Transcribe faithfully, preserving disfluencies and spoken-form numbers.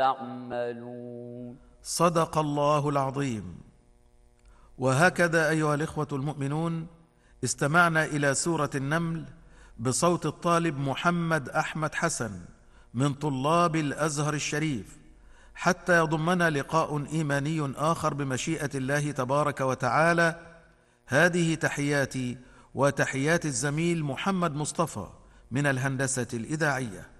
يعملون. صدق الله العظيم. وهكذا أيها الإخوة المؤمنون استمعنا إلى سورة النمل بصوت الطالب محمد أحمد حسن من طلاب الأزهر الشريف، حتى يضمنا لقاء إيماني آخر بمشيئة الله تبارك وتعالى. هذه تحياتي وتحيات الزميل محمد مصطفى من الهندسة الإذاعية.